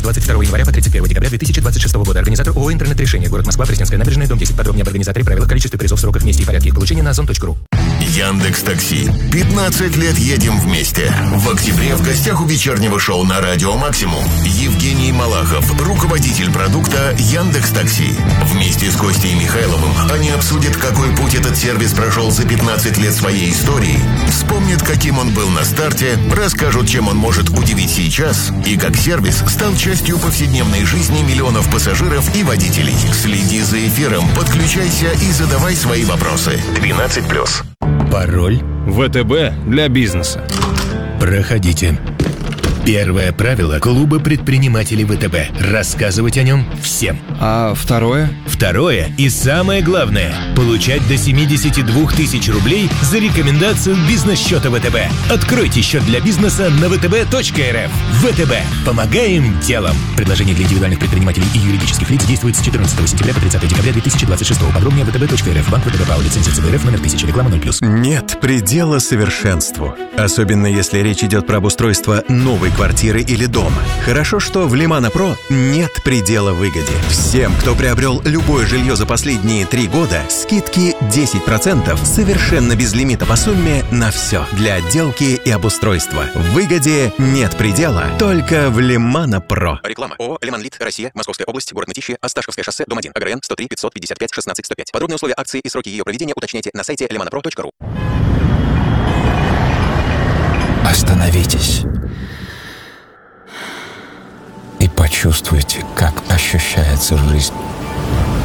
22 января по 31 декабря 2026 года. Организатор ООО «Интернет-решение». Город Москва, Пресненская набережная, дом 10. Подробнее об организаторе, правилах, количестве призов, сроках, месте и порядке их получения на озон.ру. Яндекс.Такси. 15 лет едем вместе. В октябре в гостях у вечернего шоу на Радио Максимум Евгений Малахов, руководитель продукта Яндекс.Такси. Вместе с Костей Михайловым они обсудят, какой путь этот сервис прошел за 15 лет своей истории, вспомнят, каким он был на старте, расскажут, чем он может удивить сейчас и как сервис стал частью повседневной жизни миллионов пассажиров и водителей. Следи за эфиром, подключайся и задавай свои вопросы. 12+. Пароль? ВТБ для бизнеса. Проходите. Первое правило клуба предпринимателей ВТБ. Рассказывать о нем всем. А второе? Второе и самое главное – получать до 72 тысяч рублей за рекомендацию бизнес-счета ВТБ. Откройте счет для бизнеса на vtb.rf. ВТБ. Помогаем делом. Предложение для индивидуальных предпринимателей и юридических лиц действует с 14 сентября по 30 декабря 2026. Подробнее vtb.rf. Банк ВТБ ПАО. Лицензия ЦБРФ номер 1000. Реклама 0+. Нет предела совершенству. Особенно если речь идет про обустройство новой квартиры или дома. Хорошо, что в Лимано Про нет предела выгоде. Всем, кто приобрел любое жилье за последние 3 года, скидки 10% совершенно без лимита по сумме на все для отделки и обустройства. В выгоде нет предела, только в Лимано Про. Реклама. ООО «Лимонлит. Россия. Московская область. Город Мытищи. Осташковское шоссе. Дом 1. АГРН 103 555 16 105. Подробные условия акции и сроки ее проведения уточняйте на сайте limonopro.ru. Остановитесь и почувствуйте, как ощущается жизнь.